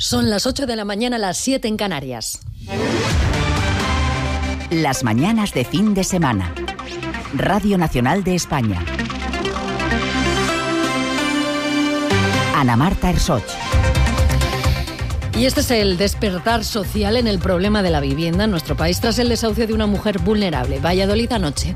Son las 8 de la mañana, las 7 en Canarias. Las mañanas de fin de semana. Radio Nacional de España. Ana Marta Ersoch. Y este es el despertar social en el problema de la vivienda en nuestro país tras el desahucio de una mujer vulnerable. Valladolid anoche.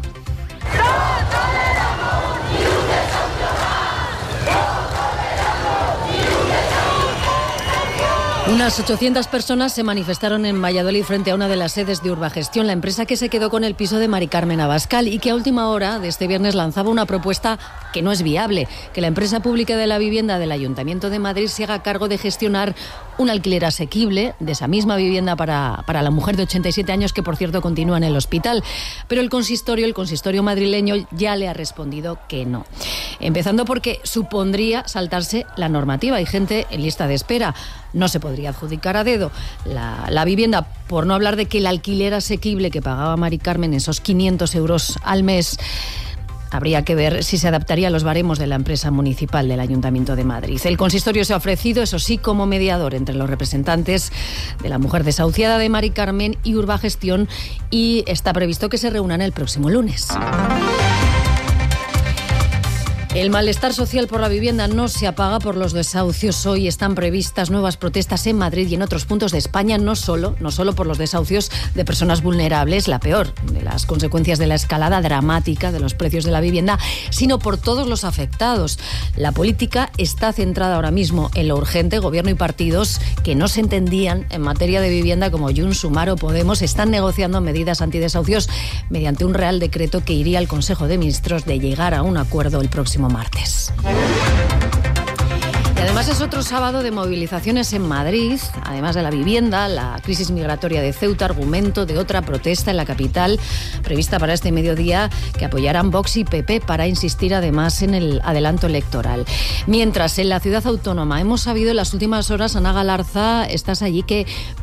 Unas 800 personas se manifestaron en Valladolid frente a una de las sedes de Urbagestión, la empresa que se quedó con el piso de Mari Carmen Abascal y que a última hora de este viernes lanzaba una propuesta que no es viable, que la empresa pública de la vivienda del Ayuntamiento de Madrid se haga cargo de gestionar un alquiler asequible de esa misma vivienda para la mujer de 87 años que, por cierto, continúa en el hospital. Pero el consistorio madrileño ya le ha respondido que no. Empezando porque supondría saltarse la normativa. Hay gente en lista de espera. No se podría adjudicar a dedo la vivienda, por no hablar de que el alquiler asequible que pagaba Mari Carmen, esos 500 euros al mes, habría que ver si se adaptaría a los baremos de la empresa municipal del Ayuntamiento de Madrid. El consistorio se ha ofrecido, eso sí, como mediador entre los representantes de la mujer desahuciada de Mari Carmen y Urbagestión, y está previsto que se reúnan el próximo lunes. El malestar social por la vivienda no se apaga por los desahucios. Hoy están previstas nuevas protestas en Madrid y en otros puntos de España, no solo por los desahucios de personas vulnerables, la peor de las consecuencias de la escalada dramática de los precios de la vivienda, sino por todos los afectados. La política está centrada ahora mismo en lo urgente. Gobierno y partidos que no se entendían en materia de vivienda, como Junts, Sumar o Podemos, están negociando medidas antidesahucios mediante un real decreto que iría al Consejo de Ministros de llegar a un acuerdo el próximo martes. Y además es otro sábado de movilizaciones en Madrid, además de la vivienda, la crisis migratoria de Ceuta, argumento de otra protesta en la capital, prevista para este mediodía, que apoyarán Vox y PP para insistir además en el adelanto electoral. Mientras, en la ciudad autónoma hemos sabido en las últimas horas, Ana Galarza, estás allí, que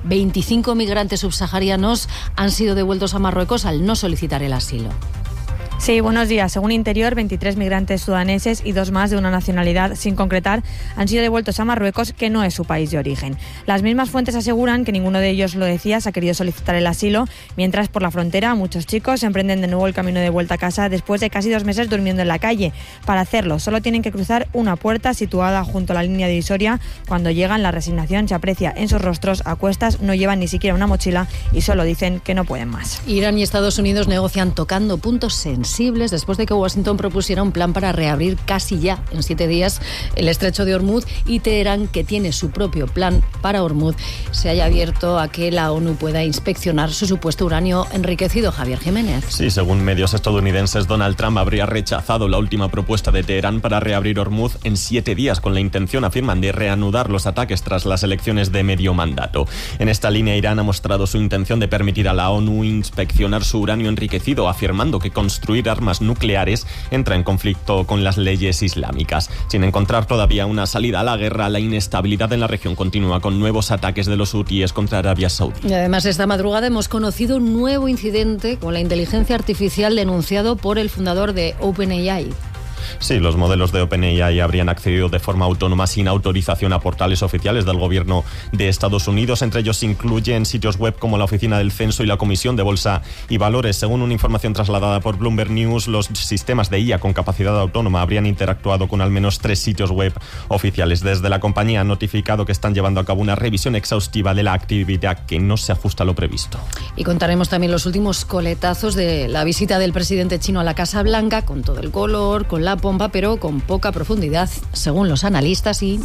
25 migrantes subsaharianos han sido devueltos a Marruecos al no solicitar el asilo. Sí, buenos días. Según Interior, 23 migrantes sudaneses y 2 más de una nacionalidad sin concretar han sido devueltos a Marruecos, que no es su país de origen. Las mismas fuentes aseguran que ninguno de ellos, lo decías, ha querido solicitar el asilo, mientras por la frontera muchos chicos emprenden de nuevo el camino de vuelta a casa después de casi 2 meses durmiendo en la calle. Para hacerlo, solo tienen que cruzar una puerta situada junto a la línea divisoria. Cuando llegan, la resignación se aprecia en sus rostros. A cuestas, no llevan ni siquiera una mochila y solo dicen que no pueden más. Irán y Estados Unidos negocian tocando puntos sensibles después de que Washington propusiera un plan para reabrir casi ya en 7 días el estrecho de Hormuz, y Teherán, que tiene su propio plan para Hormuz, se haya abierto a que la ONU pueda inspeccionar su supuesto uranio enriquecido. Javier Jiménez. Sí, según medios estadounidenses, Donald Trump habría rechazado la última propuesta de Teherán para reabrir Hormuz en 7 días, con la intención, afirman, de reanudar los ataques tras las elecciones de medio mandato. En esta línea, Irán ha mostrado su intención de permitir a la ONU inspeccionar su uranio enriquecido, afirmando que construir armas nucleares entra en conflicto con las leyes islámicas. Sin encontrar todavía una salida a la guerra, la inestabilidad en la región continúa, con nuevos ataques de los hutíes contra Arabia Saudí. Y además, esta madrugada hemos conocido un nuevo incidente con la inteligencia artificial denunciado por el fundador de OpenAI. Sí, los modelos de OpenAI habrían accedido de forma autónoma sin autorización a portales oficiales del gobierno de Estados Unidos. Entre ellos se incluyen sitios web como la Oficina del Censo y la Comisión de Bolsa y Valores. Según una información trasladada por Bloomberg News, los sistemas de IA con capacidad autónoma habrían interactuado con al menos 3 sitios web oficiales. Desde la compañía han notificado que están llevando a cabo una revisión exhaustiva de la actividad que no se ajusta a lo previsto. Y contaremos también los últimos coletazos de la visita del presidente chino a la Casa Blanca, con todo el color, con la pompa, pero con poca profundidad, según los analistas. Y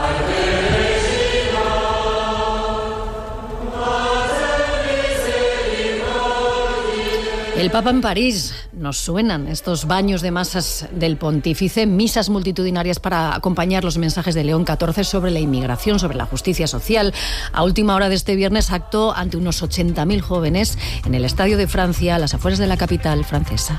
el Papa en París. Nos suenan estos baños de masas del pontífice, misas multitudinarias para acompañar los mensajes de León XIV sobre la inmigración, sobre la justicia social. A última hora de este viernes, acto ante unos 80.000 jóvenes en el Estadio de Francia, a las afueras de la capital francesa.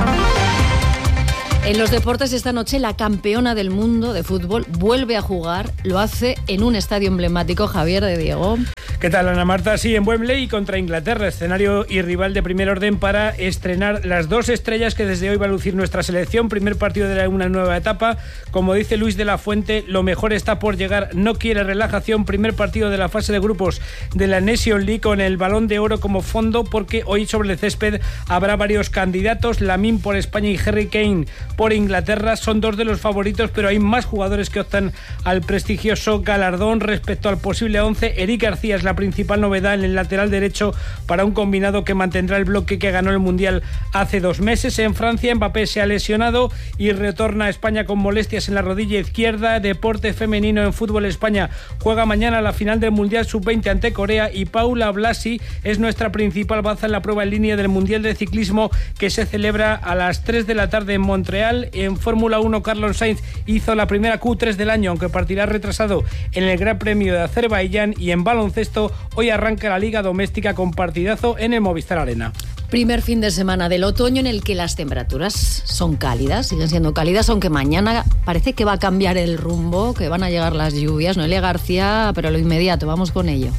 En los deportes, esta noche la campeona del mundo de fútbol vuelve a jugar. Lo hace en un estadio emblemático, Javier, de Diego. ¿Qué tal, Ana Marta? Sí, en Wembley contra Inglaterra, escenario y rival de primer orden para estrenar las dos estrellas que desde hoy va a lucir nuestra selección. Primer partido de una nueva etapa. Como dice Luis de la Fuente, lo mejor está por llegar, no quiere relajación. Primer partido de la fase de grupos de la Nation League con el Balón de Oro como fondo, porque hoy sobre el césped habrá varios candidatos. Lamine por España y Harry Kane por Inglaterra son dos de los favoritos, pero hay más jugadores que optan al prestigioso galardón. Respecto al posible 11, Eric García es la principal novedad en el lateral derecho para un combinado que mantendrá el bloque que ganó el Mundial hace 2 meses. En Francia, Mbappé se ha lesionado y retorna a España con molestias en la rodilla izquierda. Deporte femenino en fútbol. España juega mañana la final del Mundial Sub-20 ante Corea y Paula Blasi es nuestra principal baza en la prueba en línea del Mundial de Ciclismo que se celebra a las 3 de la tarde en Montreal. En Fórmula 1, Carlos Sainz hizo la primera Q3 del año, aunque partirá retrasado en el Gran Premio de Azerbaiyán. Y en baloncesto, hoy arranca la Liga Doméstica con partidazo en el Movistar Arena. Primer fin de semana del otoño en el que las temperaturas son cálidas, siguen siendo cálidas, aunque mañana parece que va a cambiar el rumbo, que van a llegar las lluvias. Noelia García, pero a lo inmediato, vamos con ello.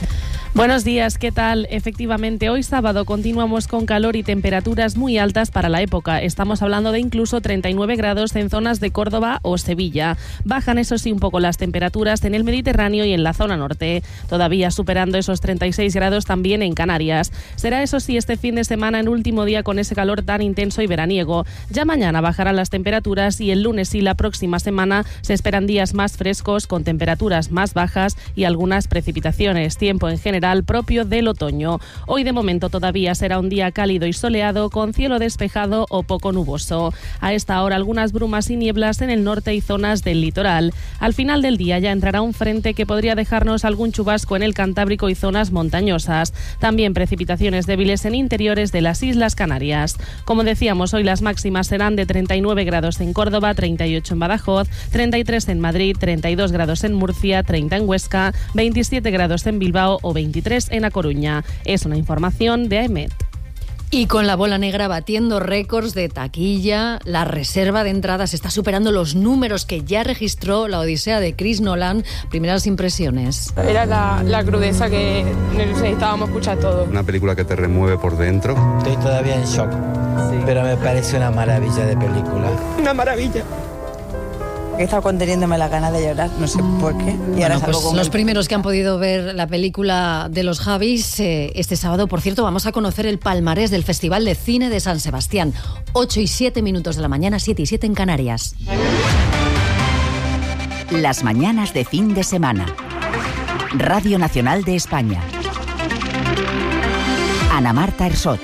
Buenos días, ¿qué tal? Efectivamente, hoy sábado continuamos con calor y temperaturas muy altas para la época. Estamos hablando de incluso 39 grados en zonas de Córdoba o Sevilla. Bajan, eso sí, un poco las temperaturas en el Mediterráneo y en la zona norte, todavía superando esos 36 grados también en Canarias. Será, eso sí, este fin de semana el último día con ese calor tan intenso y veraniego. Ya mañana bajarán las temperaturas y el lunes y la próxima semana se esperan días más frescos con temperaturas más bajas y algunas precipitaciones. Tiempo en general propio del otoño. Hoy de momento todavía será un día cálido y soleado con cielo despejado o poco nuboso. A esta hora algunas brumas y nieblas en el norte y zonas del litoral. Al final del día ya entrará un frente que podría dejarnos algún chubasco en el Cantábrico y zonas montañosas. También precipitaciones débiles en interiores de las Islas Canarias. Como decíamos, hoy las máximas serán de 39 grados en Córdoba, 38 en Badajoz, 33 en Madrid, 32 grados en Murcia, 30 en Huesca, 27 grados en Bilbao o 23 en A Coruña. Es una información de AEMET. Y con la bola negra batiendo récords de taquilla, la reserva de entradas está superando los números que ya registró la Odisea de Chris Nolan. Primeras impresiones. Era la crudeza que necesitábamos escuchar todo. Una película que te remueve por dentro. Estoy todavía en shock, sí, pero me parece una maravilla de película. Una maravilla. He estado conteniéndome la gana de llorar, no sé por qué. Y ahora pues los primeros que han podido ver la película de los Javis, este sábado, por cierto, vamos a conocer el palmarés del Festival de Cine de San Sebastián. 8 y 7 minutos de la mañana, 7 y 7 en Canarias. Las mañanas de fin de semana. Radio Nacional de España. Ana Marta Ersoch.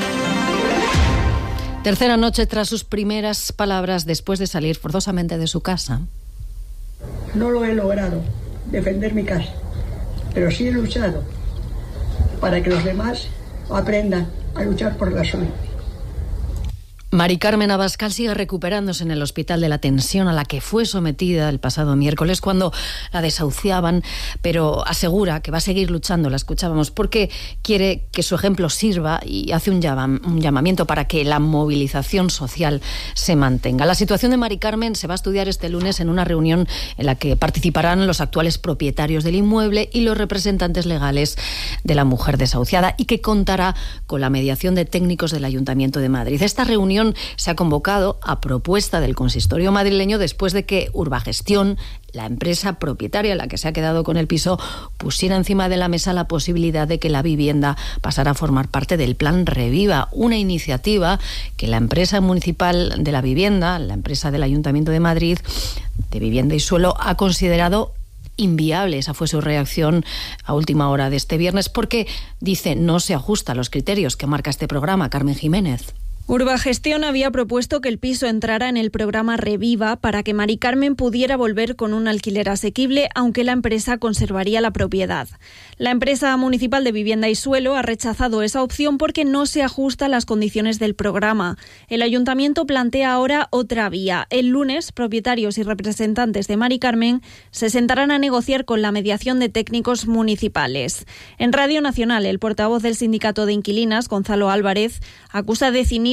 Tercera noche tras sus primeras palabras después de salir forzosamente de su casa. No lo he logrado, defender mi casa, pero sí he luchado para que los demás aprendan a luchar por la suya. Mari Carmen Abascal sigue recuperándose en el hospital de la tensión a la que fue sometida el pasado miércoles cuando la desahuciaban, pero asegura que va a seguir luchando, la escuchábamos, porque quiere que su ejemplo sirva y hace un llamamiento para que la movilización social se mantenga. La situación de Mari Carmen se va a estudiar este lunes en una reunión en la que participarán los actuales propietarios del inmueble y los representantes legales de la mujer desahuciada y que contará con la mediación de técnicos del Ayuntamiento de Madrid. Esta reunión se ha convocado a propuesta del consistorio madrileño después de que Urbagestión, la empresa propietaria, la que se ha quedado con el piso, pusiera encima de la mesa la posibilidad de que la vivienda pasara a formar parte del Plan Reviva, una iniciativa que la empresa municipal de la vivienda, la empresa del Ayuntamiento de Madrid de Vivienda y Suelo, ha considerado inviable. Esa fue su reacción a última hora de este viernes porque, dice, no se ajusta a los criterios que marca este programa. Carmen Jiménez. Urbagestión había propuesto que el piso entrara en el programa Reviva para que Mari Carmen pudiera volver con un alquiler asequible, aunque la empresa conservaría la propiedad. La empresa municipal de Vivienda y Suelo ha rechazado esa opción porque no se ajusta a las condiciones del programa. El ayuntamiento plantea ahora otra vía. El lunes, propietarios y representantes de Mari Carmen se sentarán a negociar con la mediación de técnicos municipales. En Radio Nacional, el portavoz del sindicato de inquilinas, Gonzalo Álvarez, acusa de cinismo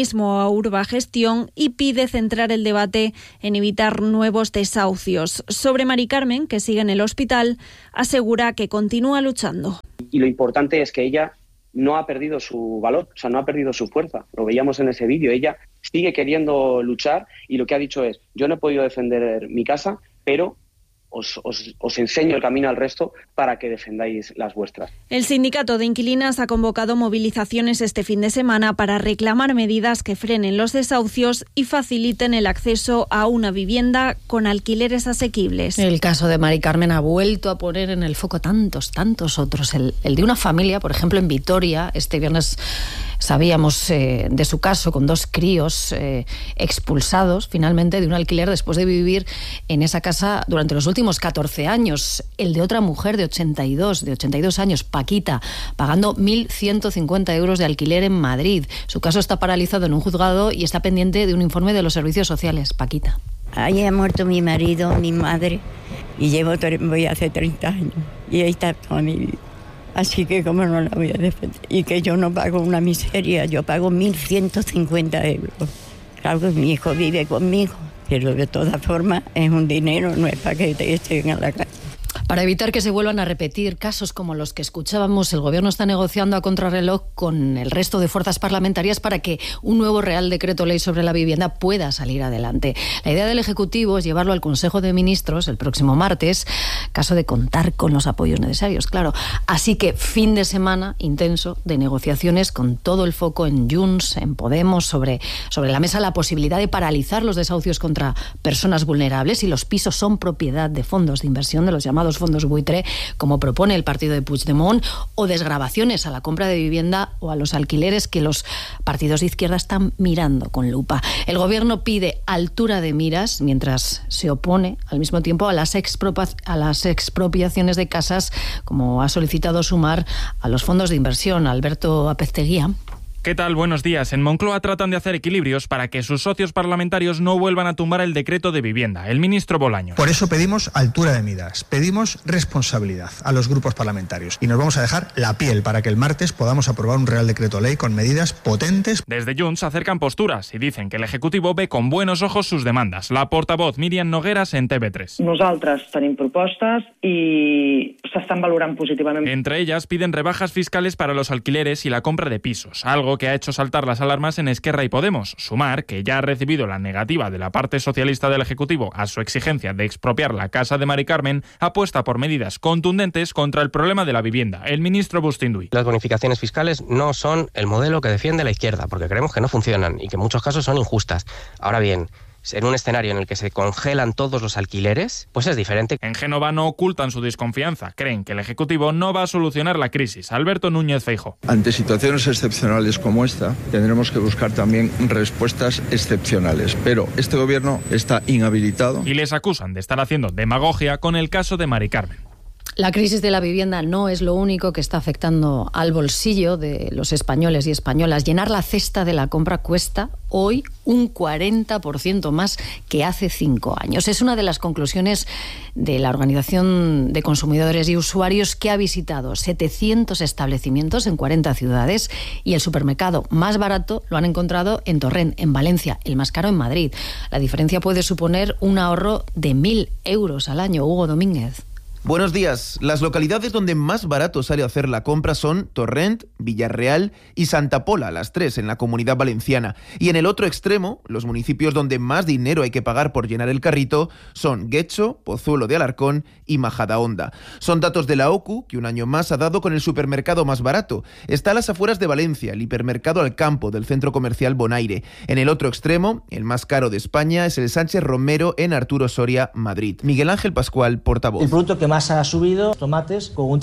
mismo a Urbagestión y pide centrar el debate en evitar nuevos desahucios. Sobre Mari Carmen, que sigue en el hospital, asegura que continúa luchando. Y lo importante es que ella no ha perdido su valor, o sea, no ha perdido su fuerza. Lo veíamos en ese vídeo. Ella sigue queriendo luchar y lo que ha dicho es: yo no he podido defender mi casa, pero os enseño el camino al resto para que defendáis las vuestras. El sindicato de inquilinas ha convocado movilizaciones este fin de semana para reclamar medidas que frenen los desahucios y faciliten el acceso a una vivienda con alquileres asequibles. El caso de Mari Carmen ha vuelto a poner en el foco tantos otros. El de una familia, por ejemplo, en Vitoria. Este viernes sabíamos de su caso, con 2 críos expulsados finalmente de un alquiler después de vivir en esa casa durante los últimos 14 años. El de otra mujer de 82 años, Paquita, pagando 1.150 euros de alquiler en Madrid. Su caso está paralizado en un juzgado y está pendiente de un informe de los servicios sociales. Paquita. Ahí ha muerto mi marido, mi madre, y voy hace 30 años. Y ahí está toda mi vida. Así que cómo no la voy a defender. Y que yo no pago una miseria, yo pago 1.150 euros. Claro que mi hijo vive conmigo, pero de todas formas es un dinero, no es para que te estén a la calle. Para evitar que se vuelvan a repetir casos como los que escuchábamos, el Gobierno está negociando a contrarreloj con el resto de fuerzas parlamentarias para que un nuevo Real Decreto Ley sobre la vivienda pueda salir adelante. La idea del Ejecutivo es llevarlo al Consejo de Ministros el próximo martes, caso de contar con los apoyos necesarios, claro. Así que fin de semana intenso de negociaciones con todo el foco en Junts, en Podemos, sobre la mesa la posibilidad de paralizar los desahucios contra personas vulnerables, y los pisos son propiedad de fondos de inversión, de los llamados fondos buitre, como propone el partido de Puigdemont, o desgravaciones a la compra de vivienda o a los alquileres que los partidos de izquierda están mirando con lupa. El Gobierno pide altura de miras mientras se opone al mismo tiempo a las expropiaciones de casas, como ha solicitado Sumar a los fondos de inversión. Alberto Apezteguía. ¿Qué tal? Buenos días. En Moncloa tratan de hacer equilibrios para que sus socios parlamentarios no vuelvan a tumbar el decreto de vivienda. El ministro Bolaños. Por eso pedimos altura de miras, pedimos responsabilidad a los grupos parlamentarios y nos vamos a dejar la piel para que el martes podamos aprobar un Real Decreto Ley con medidas potentes. Desde Junts acercan posturas y dicen que el Ejecutivo ve con buenos ojos sus demandas. La portavoz Míriam Nogueras en TV3. Nosaltres tenim propostes i s'estan valorant positivamente. Entre ellas piden rebajas fiscales para los alquileres y la compra de pisos, algo que ha hecho saltar las alarmas en Esquerra y Podemos. Sumar, que ya ha recibido la negativa de la parte socialista del Ejecutivo a su exigencia de expropiar la casa de Mari Carmen, apuesta por medidas contundentes contra el problema de la vivienda. El ministro Bustinduy. Las bonificaciones fiscales no son el modelo que defiende la izquierda, porque creemos que no funcionan y que en muchos casos son injustas. Ahora bien, en un escenario en el que se congelan todos los alquileres, pues es diferente. En Génova no ocultan su desconfianza. Creen que el Ejecutivo no va a solucionar la crisis. Alberto Núñez Feijóo. Ante situaciones excepcionales como esta, tendremos que buscar también respuestas excepcionales. Pero este Gobierno está inhabilitado. Y les acusan de estar haciendo demagogia con el caso de Mari Carmen. La crisis de la vivienda no es lo único que está afectando al bolsillo de los españoles y españolas. Llenar la cesta de la compra cuesta hoy un 40% más que hace 5 años. Es una de las conclusiones de la Organización de Consumidores y Usuarios, que ha visitado 700 establecimientos en 40 ciudades, y el supermercado más barato lo han encontrado en Torrent, en Valencia, el más caro en Madrid. La diferencia puede suponer un ahorro de 1.000 euros al año. Hugo Domínguez. Buenos días. Las localidades donde más barato sale hacer la compra son Torrent, Villarreal y Santa Pola, las 3 en la Comunidad Valenciana. Y en el otro extremo, los municipios donde más dinero hay que pagar por llenar el carrito son Guecho, Pozuelo de Alarcón y Majadahonda. Son datos de la OCU, que un año más ha dado con el supermercado más barato. Está a las afueras de Valencia, el hipermercado Alcampo del centro comercial Bonaire. En el otro extremo, el más caro de España es el Sánchez Romero en Arturo Soria, Madrid. Miguel Ángel Pascual, portavoz. El producto que más ha subido, tomates, con un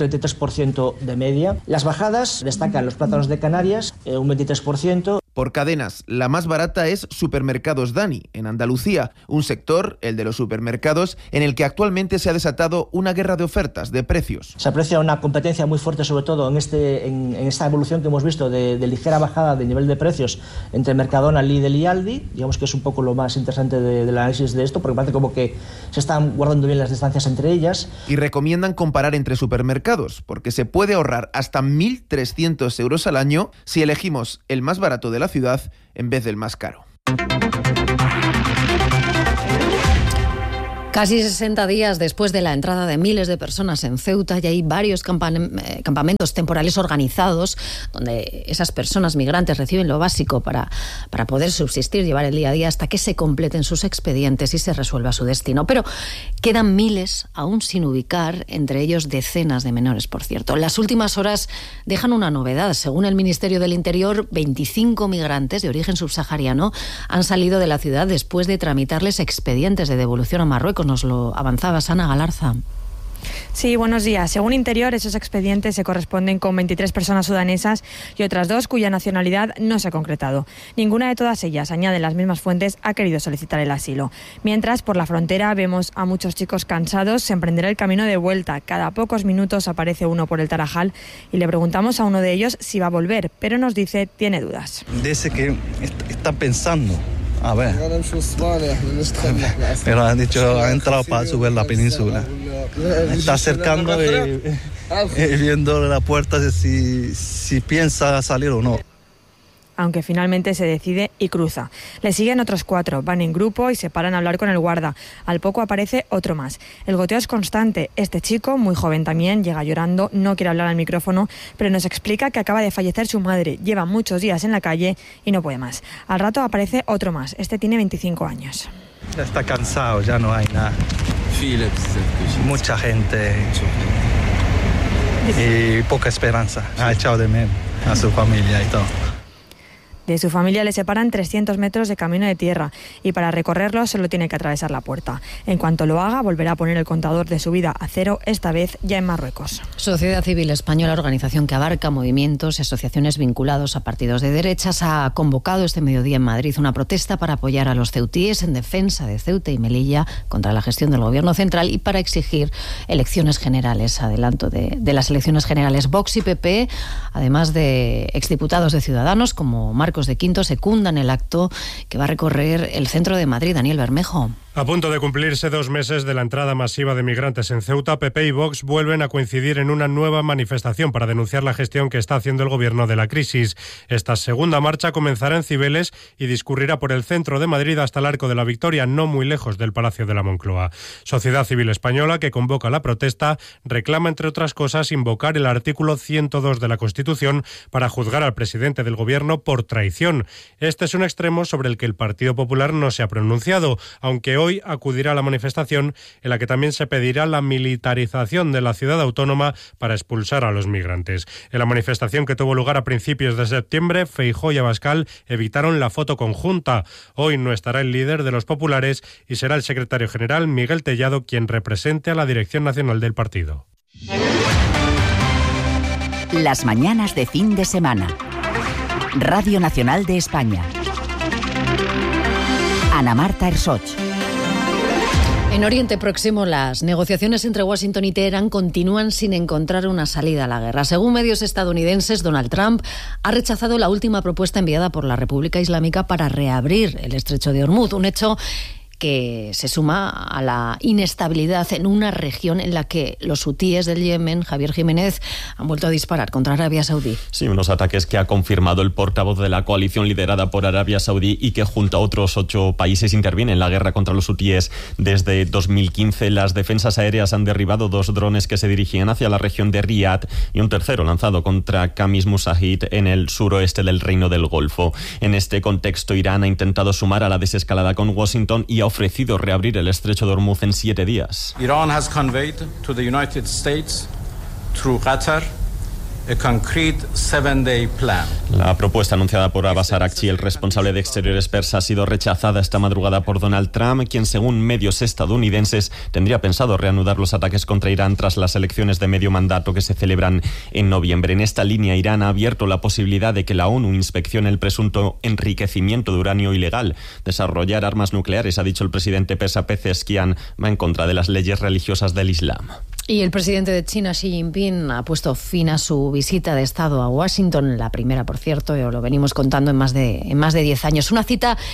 33% de media. Las bajadas destacan los plátanos de Canarias, un 23%. Por cadenas, la más barata es Supermercados Dani, en Andalucía, un sector, el de los supermercados, en el que actualmente se ha desatado una guerra de ofertas, de precios. Se aprecia una competencia muy fuerte, sobre todo en esta evolución que hemos visto de ligera bajada de nivel de precios entre Mercadona, Lidl y Aldi. Digamos que es un poco lo más interesante del análisis de esto, porque parece como que se están guardando bien las distancias entre ellas. Y recomiendan comparar entre supermercados, porque se puede ahorrar hasta 1.300 euros al año si elegimos el más barato de la la ciudad en vez del más caro. Casi 60 días después de la entrada de miles de personas en Ceuta, ya hay varios campamentos temporales organizados donde esas personas migrantes reciben lo básico para poder subsistir, llevar el día a día hasta que se completen sus expedientes y se resuelva su destino. Pero quedan miles aún sin ubicar, entre ellos decenas de menores, por cierto. Las últimas horas dejan una novedad. Según el Ministerio del Interior, 25 migrantes de origen subsahariano han salido de la ciudad después de tramitarles expedientes de devolución a Marruecos. Nos lo avanzaba Ana Galarza. Sí, buenos días. Según Interior, esos expedientes se corresponden con 23 personas sudanesas y otras 2 cuya nacionalidad no se ha concretado. Ninguna de todas ellas, añaden las mismas fuentes, ha querido solicitar el asilo. Mientras, por la frontera vemos a muchos chicos cansados sin emprender el camino de vuelta. Cada pocos minutos aparece uno por el Tarajal y le preguntamos a uno de ellos si va a volver, pero nos dice tiene dudas. Dice que está pensando. A ver, pero han dicho, ha entrado para subir la península. Está acercando y viendo la puerta de si piensa salir o no. Aunque finalmente se decide y cruza. Le siguen otros 4, van en grupo y se paran a hablar con el guarda. Al poco aparece otro más. El goteo es constante. Este chico, muy joven también, llega llorando, no quiere hablar al micrófono, pero nos explica que acaba de fallecer su madre, lleva muchos días en la calle y no puede más. Al rato aparece otro más. Este tiene 25 años. Ya está cansado, ya no hay nada. Mucha gente y poca esperanza. Ha echado de menos a su familia y todo. De su familia le separan 300 metros de camino de tierra y para recorrerlo solo tiene que atravesar la puerta. En cuanto lo haga, volverá a poner el contador de su vida a cero, esta vez ya en Marruecos. Sociedad Civil Española, organización que abarca movimientos y asociaciones vinculados a partidos de derechas, ha convocado este mediodía en Madrid una protesta para apoyar a los ceutíes en defensa de Ceuta y Melilla contra la gestión del Gobierno central y para exigir elecciones generales, adelanto de las elecciones generales. Vox y PP, además de exdiputados de Ciudadanos como Marcos de Quinto, secundan el acto que va a recorrer el centro de Madrid. Daniel Bermejo. A punto de cumplirse 2 meses de la entrada masiva de migrantes en Ceuta, PP y Vox vuelven a coincidir en una nueva manifestación para denunciar la gestión que está haciendo el gobierno de la crisis. Esta segunda marcha comenzará en Cibeles y discurrirá por el centro de Madrid hasta el Arco de la Victoria, no muy lejos del Palacio de la Moncloa. Sociedad Civil Española, que convoca la protesta, reclama, entre otras cosas, invocar el artículo 102 de la Constitución para juzgar al presidente del gobierno por traición. Este es un extremo sobre el que el Partido Popular no se ha pronunciado, aunque hoy acudirá a la manifestación en la que también se pedirá la militarización de la ciudad autónoma para expulsar a los migrantes. En la manifestación que tuvo lugar a principios de septiembre, Feijóo y Abascal evitaron la foto conjunta. Hoy no estará el líder de los populares y será el secretario general Miguel Tellado quien represente a la dirección nacional del partido. Las mañanas de fin de semana. Radio Nacional de España. Ana Marta Ersoch. En Oriente Próximo, las negociaciones entre Washington y Teherán continúan sin encontrar una salida a la guerra. Según medios estadounidenses, Donald Trump ha rechazado la última propuesta enviada por la República Islámica para reabrir el estrecho de Hormuz, un hecho que se suma a la inestabilidad en una región en la que los hutíes del Yemen, Javier Jiménez, han vuelto a disparar contra Arabia Saudí. Sí, unos ataques que ha confirmado el portavoz de la coalición liderada por Arabia Saudí y que junto a otros 8 países interviene en la guerra contra los hutíes desde 2015. Las defensas aéreas han derribado 2 drones que se dirigían hacia la región de Riad y un tercero lanzado contra Khamis Musahid en el suroeste del Reino del Golfo. En este contexto, Irán ha intentado sumar a la desescalada con Washington y ha ofrecido reabrir el estrecho de Hormuz en 7 días. Iran has conveyed to the United States through Qatar a concrete 7-day plan. La propuesta anunciada por Abbas Araghchi, el responsable de Exteriores persa, ha sido rechazada esta madrugada por Donald Trump, quien, según medios estadounidenses, tendría pensado reanudar los ataques contra Irán tras las elecciones de medio mandato que se celebran en noviembre. En esta línea, Irán ha abierto la posibilidad de que la ONU inspeccione el presunto enriquecimiento de uranio ilegal. Desarrollar armas nucleares, ha dicho el presidente persa Pezeshkian, va en contra de las leyes religiosas del Islam. Y el presidente de China, Xi Jinping, ha puesto fin a su visita de Estado a Washington, la primera, por cierto, lo venimos contando en más de 10 años. Una cita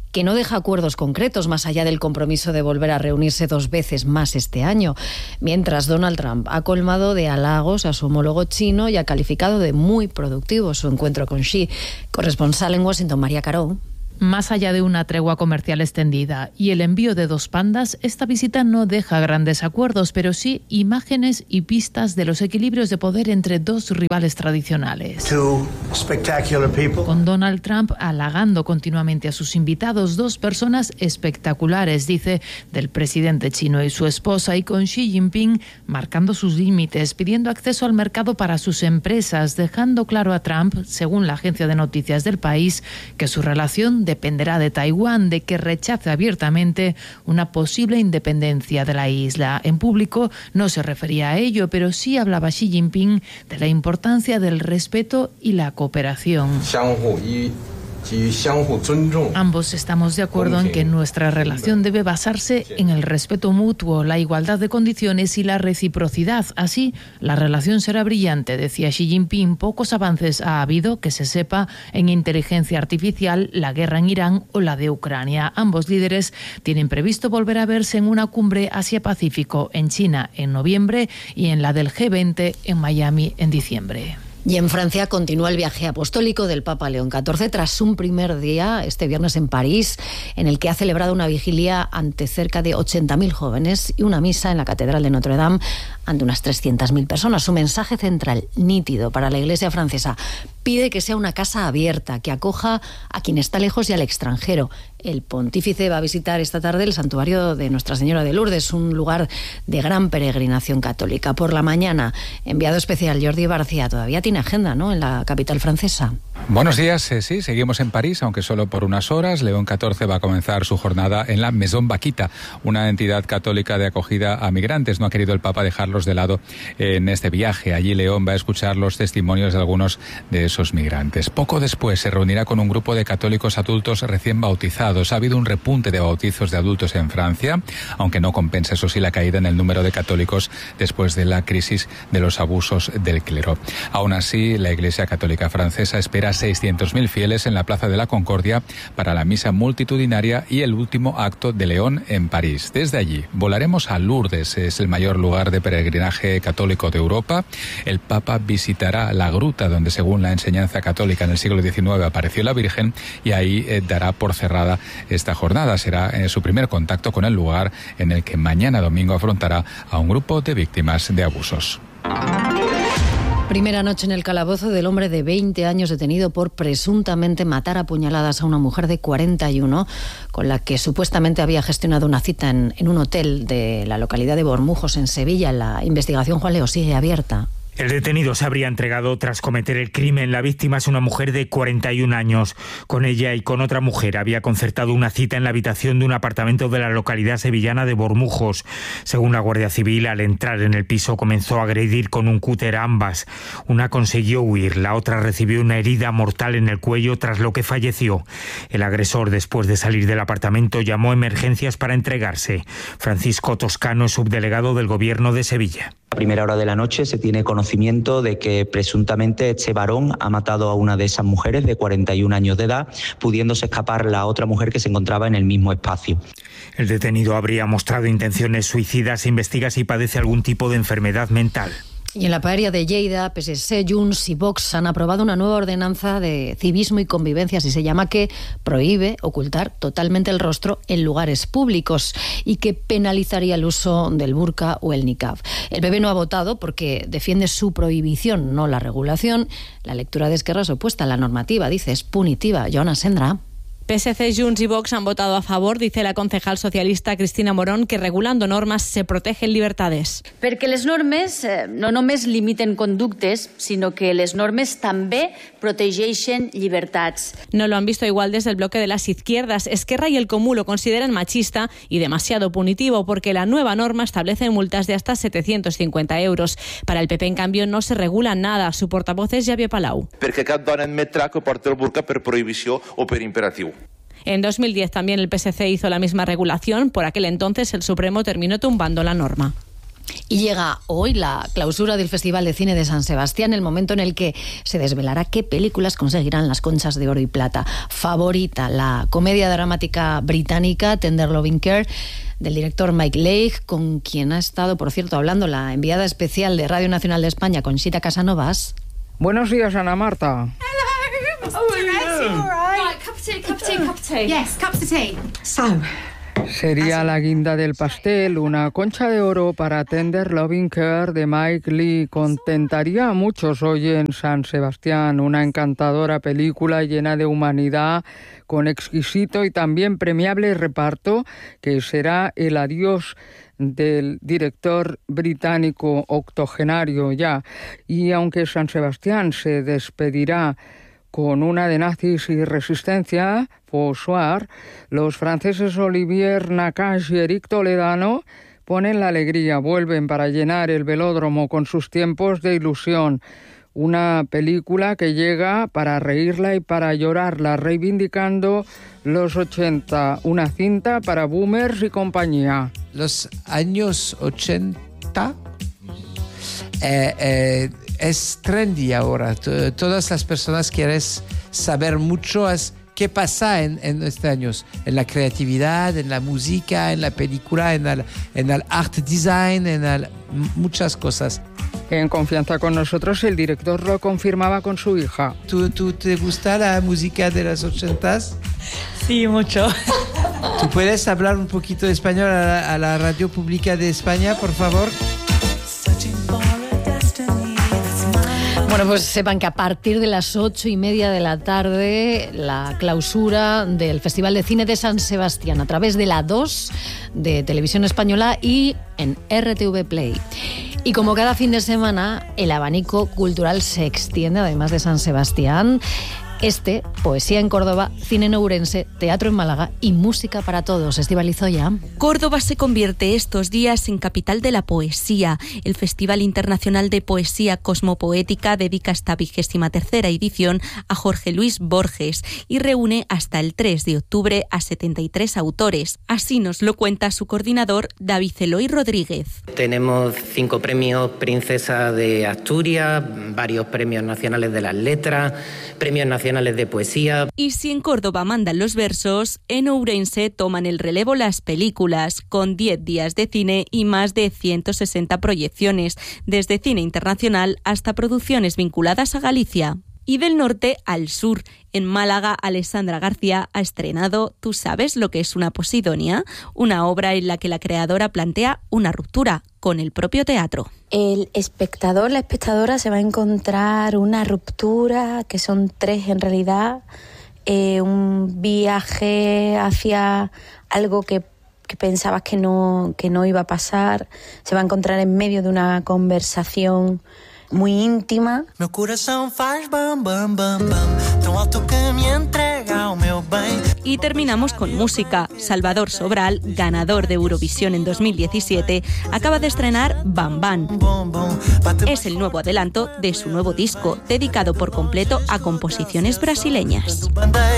que no deja acuerdos concretos más allá del compromiso de volver a reunirse 2 veces más este año, mientras Donald Trump ha colmado de halagos a su homólogo chino y ha calificado de muy productivo su encuentro con Xi. Corresponsal en Washington, María Caró. Más allá de una tregua comercial extendida y el envío de 2 pandas, esta visita no deja grandes acuerdos, pero sí imágenes y pistas de los equilibrios de poder entre 2 rivales tradicionales. Con Donald Trump halagando continuamente a sus invitados, 2 personas espectaculares, dice, del presidente chino y su esposa, y con Xi Jinping marcando sus límites, pidiendo acceso al mercado para sus empresas, dejando claro a Trump, según la agencia de noticias del país, que su relación dependerá de Taiwán, de que rechace abiertamente una posible independencia de la isla. En público no se refería a ello, pero sí hablaba Xi Jinping de la importancia del respeto y la cooperación. Ambos estamos de acuerdo en que nuestra relación debe basarse en el respeto mutuo, la igualdad de condiciones y la reciprocidad. Así, la relación será brillante, decía Xi Jinping. Pocos avances ha habido, que se sepa, en inteligencia artificial, la guerra en Irán o la de Ucrania. Ambos líderes tienen previsto volver a verse en una cumbre Asia-Pacífico en China en noviembre y en la del G20 en Miami en diciembre. Y en Francia continúa el viaje apostólico del Papa León XIV tras un primer día, este viernes en París, en el que ha celebrado una vigilia ante cerca de 80.000 jóvenes y una misa en la Catedral de Notre Dame ante unas 300.000 personas. Su mensaje central, nítido para la Iglesia francesa, pide que sea una casa abierta, que acoja a quien está lejos y al extranjero. El pontífice va a visitar esta tarde el santuario de Nuestra Señora de Lourdes, un lugar de gran peregrinación católica. Por la mañana, enviado especial Jordi Barcía, todavía tiene agenda, ¿no?, en la capital francesa. Buenos días, sí, seguimos en París, aunque solo por unas horas. León XIV va a comenzar su jornada en la Maison Vaquita, una entidad católica de acogida a migrantes. No ha querido el Papa dejarlos de lado en este viaje. Allí León va a escuchar los testimonios de algunos de esos migrantes. Poco después se reunirá con un grupo de católicos adultos recién bautizados. Ha habido un repunte de bautizos de adultos en Francia, aunque no compensa, eso sí, la caída en el número de católicos después de la crisis de los abusos del clero. Aún así, la Iglesia Católica Francesa espera 600.000 fieles en la Plaza de la Concordia para la misa multitudinaria y el último acto de León en París. Desde allí volaremos a Lourdes, es el mayor lugar de peregrinaje católico de Europa. El Papa visitará la gruta donde, según la enseñanza católica, en el siglo XIX apareció la Virgen, y ahí dará por cerrada esta jornada. Será su primer contacto con el lugar en el que mañana domingo afrontará a un grupo de víctimas de abusos. Primera noche en el calabozo del hombre de 20 años detenido por presuntamente matar a puñaladas a una mujer de 41 con la que supuestamente había gestionado una cita en un hotel de la localidad de Bormujos, en Sevilla. La investigación, Juan Leo, sigue abierta. El detenido se habría entregado tras cometer el crimen. La víctima es una mujer de 41 años. Con ella y con otra mujer había concertado una cita en la habitación de un apartamento de la localidad sevillana de Bormujos. Según la Guardia Civil, al entrar en el piso comenzó a agredir con un cúter a ambas. Una consiguió huir, la otra recibió una herida mortal en el cuello, tras lo que falleció. El agresor, después de salir del apartamento, llamó a emergencias para entregarse. Francisco Toscano es subdelegado del Gobierno de Sevilla. A primera hora de la noche se tiene conocimiento de que presuntamente este varón ha matado a una de esas mujeres de 41 años de edad, pudiéndose escapar la otra mujer que se encontraba en el mismo espacio. El detenido habría mostrado intenciones suicidas. Se investiga si padece algún tipo de enfermedad mental. Y en la paella de Lleida, PSC, Junts y Vox han aprobado una nueva ordenanza de civismo y convivencia, así se llama, que prohíbe ocultar totalmente el rostro en lugares públicos y que penalizaría el uso del burka o el niqab. El PP no ha votado porque defiende su prohibición, no la regulación. La lectura de Esquerra es opuesta a la normativa, dice, es punitiva. Joana Sendra. PSC, Junts y Vox han votado a favor, dice la concejal socialista Cristina Morón, que regulando normes se protegen llibertats. Perquè les normes no només limiten conductes, sinó que les normes també protegeixen llibertats. No lo han visto igual desde el bloque de las izquierdas. Esquerra y el Comú lo consideran machista y demasiado punitivo porque la nueva norma establece multas de hasta 750 euros. Para el PP, en cambio, no se regula nada. Su portavoz es Javier Palau. Perquè cap dona admetrà que porti el burca per prohibició o per imperatiu. En 2010 también el PSC hizo la misma regulación. Por aquel entonces el Supremo terminó tumbando la norma. Y llega hoy la clausura del Festival de Cine de San Sebastián, el momento en el que se desvelará qué películas conseguirán las Conchas de Oro y Plata. Favorita, la comedia dramática británica Tender Loving Care, del director Mike Leigh, con quien ha estado, por cierto, hablando la enviada especial de Radio Nacional de España, Conxita Casanovas. Buenos días, Ana Marta. Sería la guinda del pastel, una concha de oro para Tender Loving Care de Mike Leigh. Contentaría a muchos hoy en San Sebastián, una encantadora película llena de humanidad, con exquisito y también premiable reparto, que será el adiós del director británico octogenario ya. Y aunque San Sebastián se despedirá con una de nazis y resistencia, Fossoir, los franceses Olivier Nakache y Eric Toledano ponen la alegría, vuelven para llenar el velódromo con sus tiempos de ilusión. Una película que llega para reírla y para llorarla, reivindicando los 80, una cinta para boomers y compañía. Los años 80 es trendy ahora. Todas las personas quieren saber mucho qué pasa en estos años, en la creatividad, en la música, en la película, en el art design, muchas cosas. En confianza con nosotros, el director lo confirmaba con su hija. ¿Tú te gusta la música de los 80s? Sí, mucho. ¿Tú puedes hablar un poquito de español a la radio pública de España, por favor? Bueno, pues sepan que a partir de las 8:30 de la tarde, la clausura del Festival de Cine de San Sebastián a través de la 2 de Televisión Española y en RTV Play. Y como cada fin de semana, el abanico cultural se extiende, además de San Sebastián. Poesía en Córdoba, cine en Ourense, teatro en Málaga y música para todos. Estíbaliz Zoya. Córdoba se convierte estos días en capital de la poesía. El Festival Internacional de Poesía Cosmopoética dedica esta 23ª edición a Jorge Luis Borges y reúne hasta el 3 de octubre a 73 autores. Así nos lo cuenta su coordinador, David Eloy Rodríguez. Tenemos 5 premios Princesa de Asturias, varios premios nacionales de las letras, premios nacionales de poesía. Y si en Córdoba mandan los versos, en Ourense toman el relevo las películas, con 10 días de cine y más de 160 proyecciones, desde cine internacional hasta producciones vinculadas a Galicia. Y del norte al sur, en Málaga, Alessandra García ha estrenado ¿Tú sabes lo que es una posidonia?, una obra en la que la creadora plantea una ruptura con el propio teatro. El espectador, la espectadora se va a encontrar una ruptura, que son 3 en realidad, un viaje hacia algo que pensabas que no iba a pasar, se va a encontrar en medio de una conversación muy íntima. Meu coração faz bam bam bam bam, tão alto que me entrega o meu bem. Y terminamos con música. Salvador Sobral, ganador de Eurovisión en 2017, acaba de estrenar Bam Bam. Es el nuevo adelanto de su nuevo disco, dedicado por completo a composiciones brasileñas.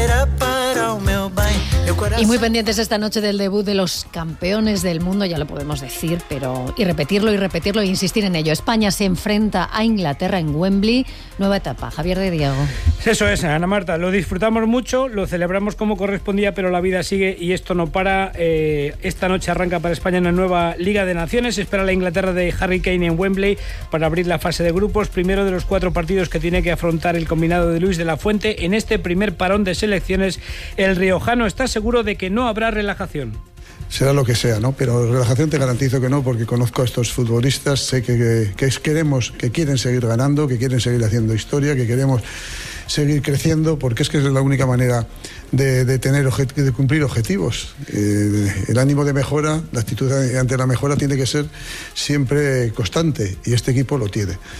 Y muy pendientes esta noche del debut de los campeones del mundo, ya lo podemos decir, pero y repetirlo e insistir en ello. España se enfrenta a Inglaterra en Wembley, nueva etapa. Javier de Diego. Eso es, Ana Marta, lo disfrutamos mucho, lo celebramos como correspondía, pero la vida sigue y esto no para. Esta noche arranca para España una nueva Liga de Naciones. Espera la Inglaterra de Harry Kane en Wembley para abrir la fase de grupos, primero de los 4 partidos que tiene que afrontar el combinado de Luis de la Fuente. En este primer parón de selecciones, el riojano está seguro de que no habrá relajación. Será lo que sea, ¿no? Pero relajación te garantizo que no, porque conozco a estos futbolistas, sé que quieren seguir ganando, que quieren seguir haciendo historia, que queremos seguir creciendo, porque es que es la única manera de cumplir objetivos. El ánimo de mejora, la actitud ante la mejora tiene que ser siempre constante, y este equipo lo tiene.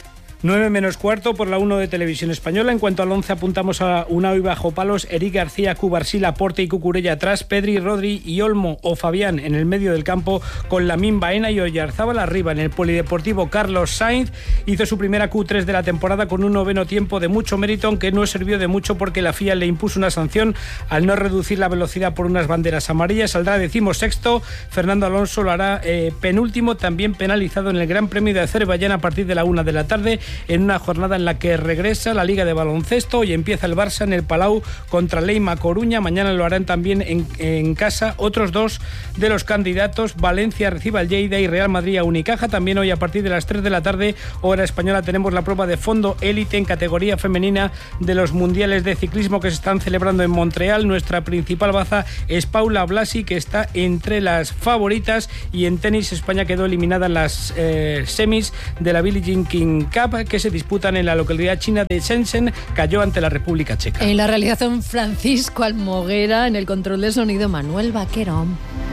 9 menos cuarto por la 1 de Televisión Española. En cuanto al 11 apuntamos a Unai bajo palos, Eric García, Cubarsí, Laporte y Cucurella atrás, Pedri, Rodri y Olmo o Fabián en el medio del campo, con Lamine Baena y Oyarzábal arriba. En el polideportivo, Carlos Sainz hizo su primera Q3 de la temporada con un 9º tiempo de mucho mérito, aunque no sirvió de mucho porque la FIA le impuso una sanción al no reducir la velocidad por unas banderas amarillas. Saldrá 16º, Fernando Alonso lo hará penúltimo, también penalizado en el Gran Premio de Azerbaiyán a partir de la 1 de la tarde, en una jornada en la que regresa la Liga de Baloncesto y empieza el Barça en el Palau contra Leima Coruña. Mañana lo harán también en casa otros dos de los candidatos. Valencia recibe al Lleida y Real Madrid a Unicaja. También hoy a partir de las 3 de la tarde, hora española, tenemos la prueba de fondo élite en categoría femenina de los mundiales de ciclismo que se están celebrando en Montreal. Nuestra principal baza es Paula Blasi, que está entre las favoritas, y en tenis España quedó eliminada en las semis de la Billie Jean King Cup que se disputan en la localidad china de Shenzhen. Cayó ante la República Checa. En la realización, Francisco Almoguera, en el control de sonido, Manuel Vaquero.